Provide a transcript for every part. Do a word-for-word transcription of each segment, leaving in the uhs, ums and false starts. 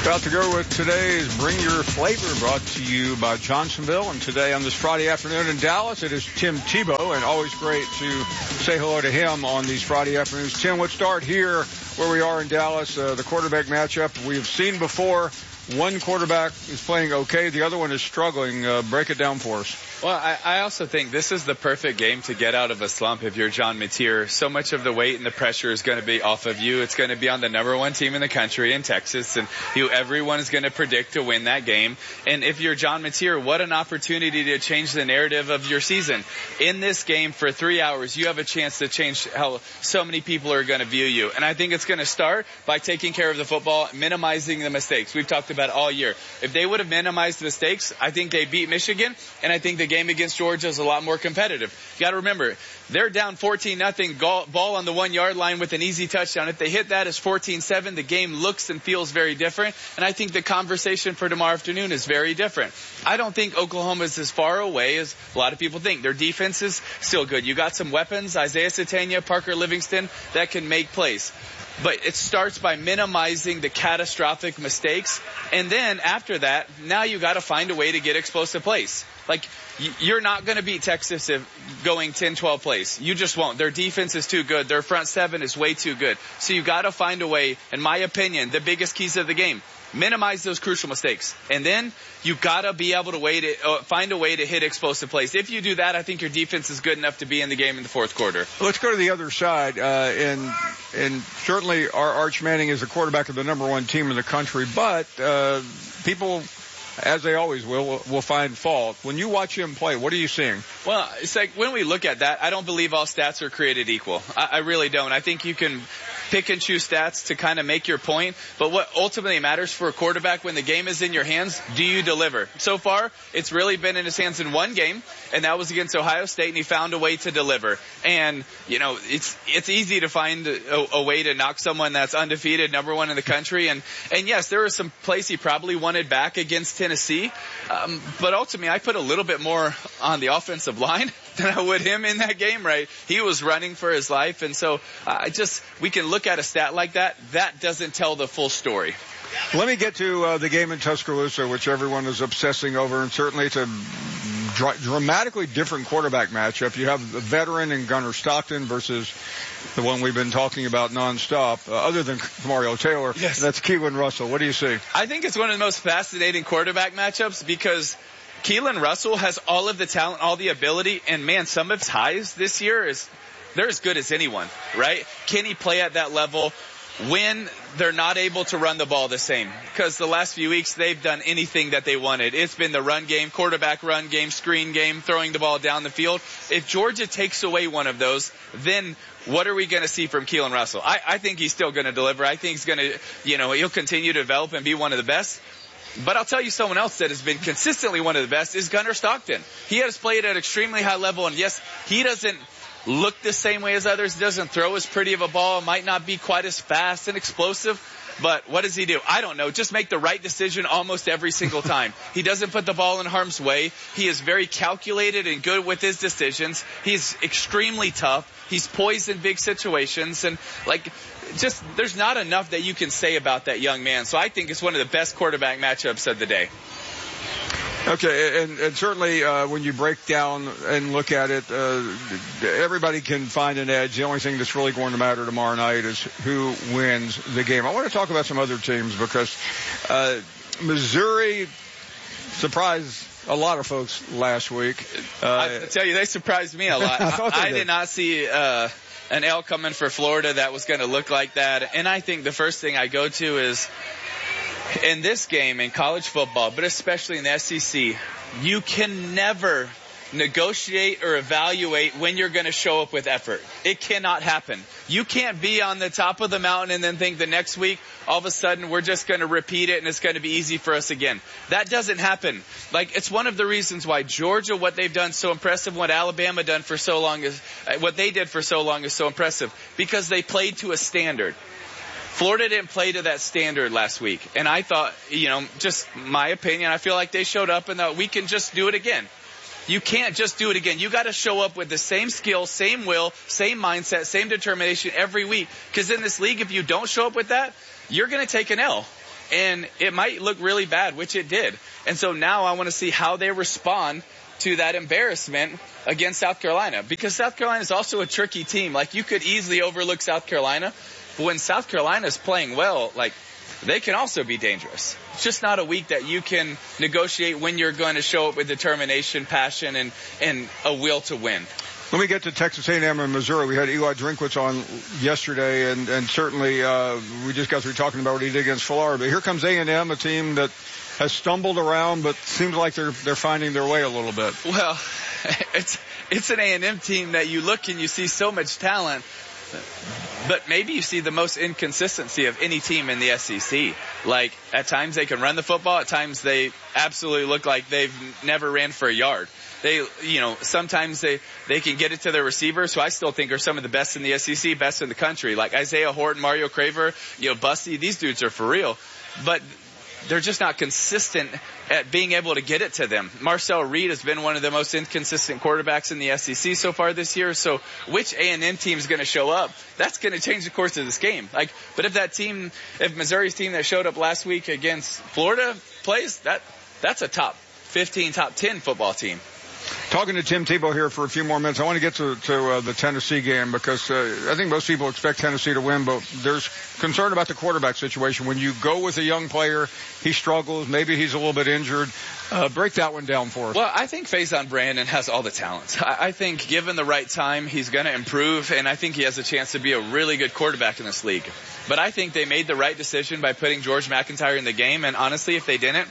About to go with today's Bring Your Flavor, brought to you by Johnsonville. And today on this Friday afternoon in Dallas, it is Tim Tebow, and always great to say hello to him on these Friday afternoons. Tim, let's start here where we are in Dallas, uh, the quarterback matchup we've seen before. One quarterback is playing okay, the other one is struggling. Uh, break it down for us. Well, I, I also think this is the perfect game to get out of a slump if you're John Mateer. So much of the weight and the pressure is going to be off of you. It's going to be on the number one team in the country in Texas, and you, everyone is going to predict to win that game. And if you're John Mateer, what an opportunity to change the narrative of your season. In this game for three hours, you have a chance to change how so many people are going to view you. And I think it's going to start by taking care of the football, minimizing the mistakes. We've talked about it all year. If they would have minimized the mistakes, I think they beat Michigan, and I think the game against Georgia is a lot more competitive. You got to remember, they're down fourteen nothing, ball on the one-yard line with an easy touchdown. If they hit that as fourteen seven, the game looks and feels very different, and I think the conversation for tomorrow afternoon is very different. I don't think Oklahoma is as far away as a lot of people think. Their defense is still good. You got some weapons, Isaiah Satania, Parker Livingston, that can make plays. But it starts by minimizing the catastrophic mistakes. And then after that, now you got to find a way to get explosive plays. Like, you're not going to beat Texas if going ten, twelve plays. You just won't. Their defense is too good. Their front seven is way too good. So you got to find a way, in my opinion, the biggest keys of the game. Minimize those crucial mistakes. And then you got to be able to, way to uh, find a way to hit explosive plays. If you do that, I think your defense is good enough to be in the game in the fourth quarter. Let's go to the other side. Uh, and and certainly our Arch Manning is the quarterback of the number one team in the country. But uh, people, as they always will, will find fault. When you watch him play, what are you seeing? Well, it's like when we look at that, I don't believe all stats are created equal. I, I really don't. I think you can pick and choose stats to kind of make your point. But what ultimately matters for a quarterback when the game is in your hands, do you deliver? So far, it's really been in his hands in one game, and that was against Ohio State, and he found a way to deliver. And, you know, it's it's easy to find a, a way to knock someone that's undefeated, number one in the country. And, and yes, there were some plays he probably wanted back against Tennessee. Um, but ultimately, I put a little bit more on the offensive line than I would him in that game, right? He was running for his life. And so I uh, just, we can look at a stat like that. That doesn't tell the full story. Let me get to uh, the game in Tuscaloosa, which everyone is obsessing over, and certainly it's a dr- dramatically different quarterback matchup. You have the veteran in Gunnar Stockton versus the one we've been talking about nonstop, uh, other than Mario Taylor. Yes. That's Keelan Russell. What do you see? I think it's one of the most fascinating quarterback matchups because Keelan Russell has all of the talent, all the ability, and man, some of his highs this year is they're as good as anyone, right? Can he play at that level when they're not able to run the ball the same? Because the last few weeks, they've done anything that they wanted. It's been the run game, quarterback run game, screen game, throwing the ball down the field. If Georgia takes away one of those, then what are we going to see from Keelan Russell? I, I think he's still going to deliver. I think he's going to, you know, he'll continue to develop and be one of the best. But I'll tell you someone else that has been consistently one of the best is Gunnar Stockton. He has played at an extremely high level, and yes, he doesn't look the same way as others, doesn't throw as pretty of a ball, might not be quite as fast and explosive, but what does he do? I don't know. Just make the right decision almost every single time. He doesn't put the ball in harm's way. He is very calculated and good with his decisions. He's extremely tough. He's poised in big situations, and like, just there's not enough that you can say about that young man. So I think it's one of the best quarterback matchups of the day. Okay, and, and certainly uh, when you break down and look at it, uh, everybody can find an edge. The only thing that's really going to matter tomorrow night is who wins the game. I want to talk about some other teams because uh, Missouri surprised a lot of folks last week. Uh, I tell you, they surprised me a lot. I, thought they I did. did not see uh, an L coming for Florida that was going to look like that. And I think the first thing I go to is, in this game, in college football, but especially in the S E C, you can never negotiate or evaluate when you're going to show up with effort. It cannot happen. You can't be on the top of the mountain and then think the next week, all of a sudden, we're just going to repeat it and it's going to be easy for us again. That doesn't happen. Like, it's one of the reasons why Georgia, what they've done so impressive, what Alabama done for so long is, what they did for so long is so impressive, because they played to a standard. Florida didn't play to that standard last week. And I thought, you know, just my opinion, I feel like they showed up and thought we can just do it again. You can't just do it again. You got to show up with the same skill, same will, same mindset, same determination every week. Because in this league, if you don't show up with that, you're going to take an L. and it might look really bad, which it did. And so now I want to see how they respond to that embarrassment against South Carolina, because South Carolina is also a tricky team. Like, you could easily overlook South Carolina, but when South Carolina is playing well, like, they can also be dangerous. It's just not a week that you can negotiate when you're going to show up with determination, passion, and, and a will to win. Let me get to Texas A and M and Missouri. We had Eli Drinkwitz on yesterday, and, and certainly uh, we just got through talking about what he did against Florida. But here comes A and M, a team that has stumbled around, but seems like they're they're finding their way a little bit. Well, it's it's an A and M team that you look and you see so much talent, but maybe you see the most inconsistency of any team in the S E C. Like, at times they can run the football, at times they absolutely look like they've never ran for a yard. They, you know, sometimes they, they can get it to their receivers, who I still think are some of the best in the S E C, best in the country. Like Isaiah Horton, Mario Craver, you know, Busty, these dudes are for real. But they're just not consistent at being able to get it to them. Marcel Reed has been one of the most inconsistent quarterbacks in the S E C so far this year. So which A and M team is going to show up? That's going to change the course of this game. Like, but if that team, if Missouri's team that showed up last week against Florida plays, that that's a top fifteen, top ten football team. Talking to Tim Tebow here for a few more minutes. I want to get to, to uh, the Tennessee game, because uh, I think most people expect Tennessee to win, but there's concern about the quarterback situation. When you go with a young player, he struggles. Maybe he's a little bit injured. Uh, break that one down for us. Well, I think Faison Brandon has all the talent. I, I think given the right time, he's going to improve, and I think he has a chance to be a really good quarterback in this league. But I think they made the right decision by putting George McIntyre in the game, and honestly, if they didn't,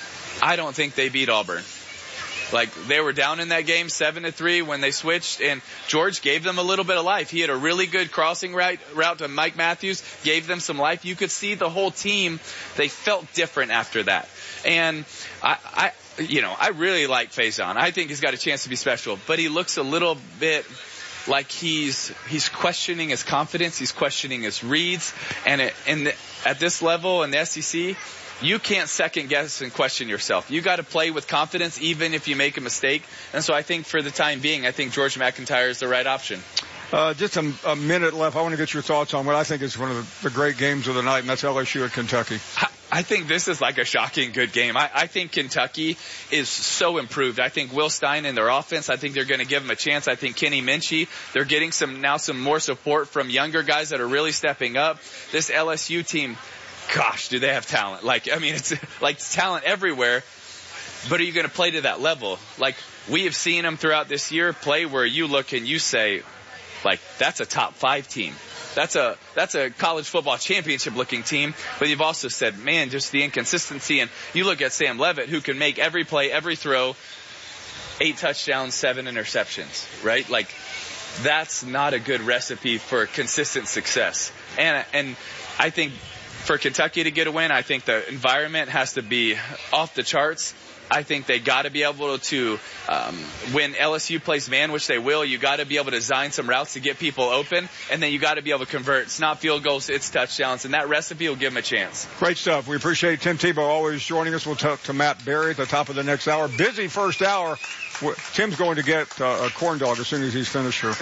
I don't think they beat Auburn. Like, they were down in that game seven to three when they switched, and George gave them a little bit of life. He had a really good crossing route, route to Mike Matthews, gave them some life. You could see the whole team, they felt different after that. And I, I you know, I really like Faison. I think he's got a chance to be special, but he looks a little bit like he's he's questioning his confidence, he's questioning his reads, and it, and the, at this level in the S E C, you can't second guess and question yourself. You got to play with confidence even if you make a mistake. And so I think for the time being, I think George McIntyre is the right option. Uh, just a, a minute left. I want to get your thoughts on what I think is one of the, the great games of the night, and that's L S U at Kentucky. I, I think this is like a shocking good game. I, I think Kentucky is so improved. I think Will Stein and their offense, I think they're going to give them a chance. I think Kenny Minchie, they're getting some now some more support from younger guys that are really stepping up. This L S U team, gosh, do they have talent. Like, I mean, it's like talent everywhere, but are you going to play to that level? Like, we have seen them throughout this year play where you look and you say, like, that's a top five team. That's a, that's a college football championship looking team. But you've also said, man, just the inconsistency. And you look at Sam Leavitt, who can make every play, every throw, eight touchdowns, seven interceptions, right? Like, that's not a good recipe for consistent success. And, and I think for Kentucky to get a win, I think the environment has to be off the charts. I think they got to be able to, um, when L S U plays man, which they will, you got to be able to design some routes to get people open, and then you got to be able to convert. It's not field goals, it's touchdowns, and that recipe will give them a chance. Great stuff. We appreciate Tim Tebow always joining us. We'll talk to Matt Berry at the top of the next hour. Busy first hour. Tim's going to get uh, a corn dog as soon as he's finished here.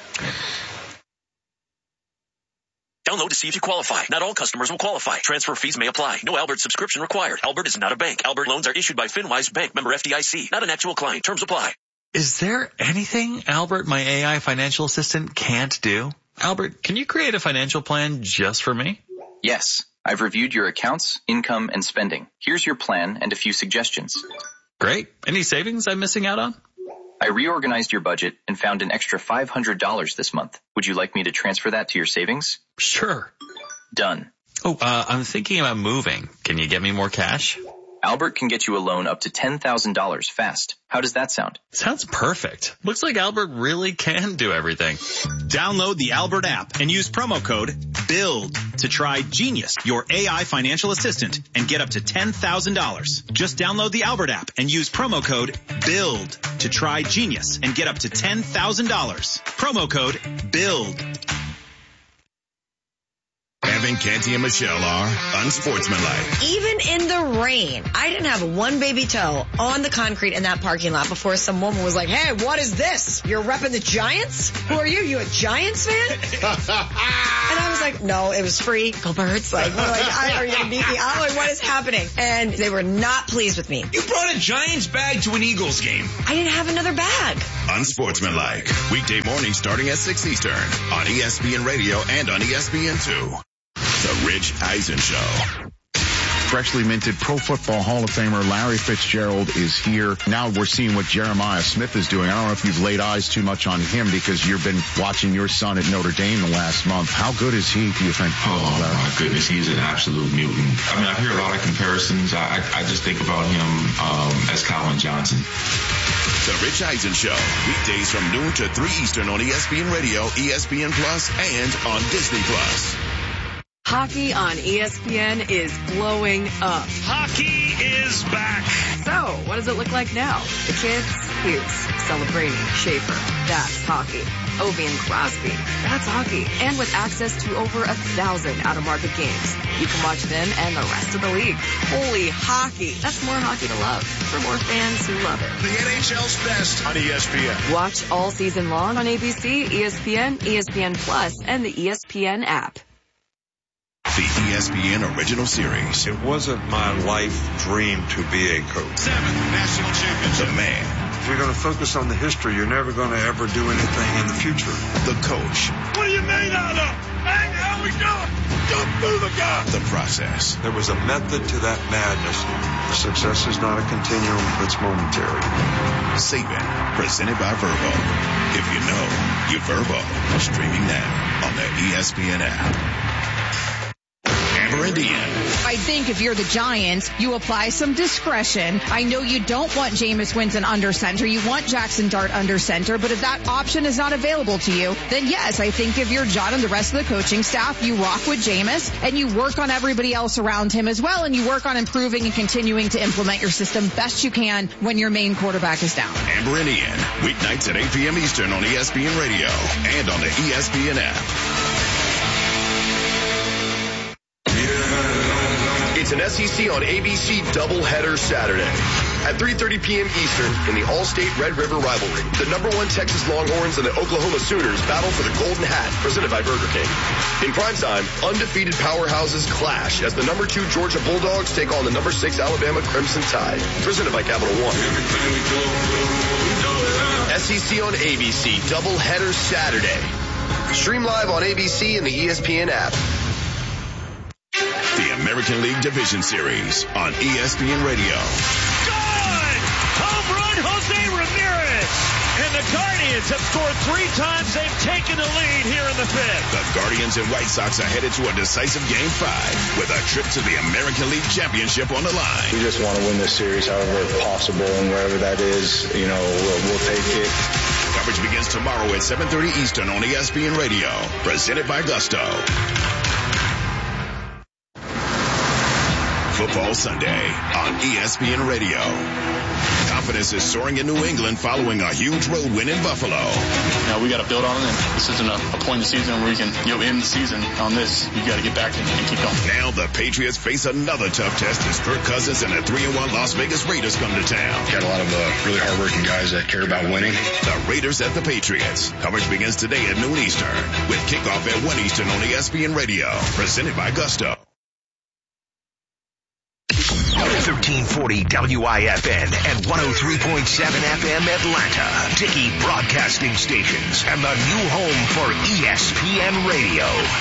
Download to see if you qualify. Not all customers will qualify. Transfer fees may apply. No Albert subscription required. Albert is not a bank. Albert loans are issued by FinWise Bank, member F D I C. Not an actual client. Terms apply. Is there anything Albert, my A I financial assistant, can't do? Albert, can you create a financial plan just for me? Yes. I've reviewed your accounts, income, and spending. Here's your plan and a few suggestions. Great. Any savings I'm missing out on? I reorganized your budget and found an extra five hundred dollars this month. Would you like me to transfer that to your savings? Sure. Done. Oh, uh, I'm thinking about moving. Can you get me more cash? Albert can get you a loan up to ten thousand dollars fast. How does that sound? Sounds perfect. Looks like Albert really can do everything. Download the Albert app and use promo code BUILD to try Genius, your A I financial assistant, and get up to ten thousand dollars. Just download the Albert app and use promo code BUILD to try Genius and get up to ten thousand dollars. Promo code BUILD. Kevin, Canty, and Michelle are unsportsmanlike. Even in the rain, I didn't have one baby toe on the concrete in that parking lot before some woman was like, hey, what is this? You're repping the Giants? Who are you? You a Giants fan? And I was like, no, it was free. Go Birds. Like, we're like, are you going to beat me? I'm like, what is happening? And they were not pleased with me. You brought a Giants bag to an Eagles game. I didn't have another bag. Unsportsmanlike. Weekday morning starting at six Eastern on E S P N Radio and on E S P N two. The Rich Eisen Show. Freshly minted Pro Football Hall of Famer Larry Fitzgerald is here. Now we're seeing what Jeremiah Smith is doing. I don't know if you've laid eyes too much on him because you've been watching your son at Notre Dame the last month. How good is he, do you think? Oh, Larry? My goodness. He's an absolute mutant. I mean, I hear a lot of comparisons. I, I just think about him um, as Colin Johnson. The Rich Eisen Show. Weekdays from noon to three Eastern on E S P N Radio, E S P N Plus, and on Disney Plus. Hockey on E S P N is blowing up. Hockey is back. So, what does it look like now? The kids, Hughes, Celebrini, Schaefer, that's hockey. Ovi and Crosby, that's hockey. And with access to over a thousand out-of-market games, you can watch them and the rest of the league. Holy hockey. That's more hockey to love for more fans who love it. The N H L's best on E S P N. Watch all season long on A B C, E S P N, E S P N Plus, and the E S P N app. The E S P N original series. It wasn't my life dream to be a coach. Seventh national championship. The man. If you're going to focus on the history, you're never going to ever do anything in the future. The coach. What are you made out of? Hang how we doing? Don't move the guy. The process. There was a method to that madness. Success is not a continuum, it's momentary. Saban, presented by Verbo. If you know, you Verbo. Streaming now on the E S P N app. Amber and Ian. I think if you're the Giants, you apply some discretion. I know you don't want Jameis Winston under center. You want Jackson Dart under center. But if that option is not available to you, then yes, I think if you're John and the rest of the coaching staff, you rock with Jameis and you work on everybody else around him as well. And you work on improving and continuing to implement your system best you can when your main quarterback is down. Amber and Ian, weeknights at eight p.m. Eastern on E S P N Radio and on the E S P N app. It's an S E C on A B C doubleheader Saturday. At three thirty p.m. Eastern in the All-State Red River rivalry, the number one Texas Longhorns and the Oklahoma Sooners battle for the Golden Hat, presented by Burger King. In primetime, undefeated powerhouses clash as the number two Georgia Bulldogs take on the number six Alabama Crimson Tide, presented by Capital One. S E C on A B C doubleheader Saturday. Stream live on A B C and the E S P N app. The American League Division Series on E S P N Radio. Good! Home run, Jose Ramirez! And the Guardians have scored three times. They've taken the lead here in the fifth. The Guardians and White Sox are headed to a decisive Game five with a trip to the American League Championship on the line. We just want to win this series however possible, and wherever that is, you know, we'll, we'll take it. Coverage begins tomorrow at seven thirty Eastern on E S P N Radio, presented by Gusto. Football Sunday on E S P N Radio. Confidence is soaring in New England following a huge road win in Buffalo. Now we got to build on it. And this isn't a, a point in the season where we can, you know, end the season on this. You got to get back and, and keep going. Now the Patriots face another tough test as Kirk Cousins and the three and one Las Vegas Raiders come to town. Got a lot of uh, really hardworking guys that care about winning. The Raiders at the Patriots. Coverage begins today at noon Eastern with kickoff at one Eastern on E S P N Radio, presented by Gusto. thirteen forty W I F N and one oh three point seven F M Atlanta. Dickey Broadcasting Stations and the new home for E S P N Radio.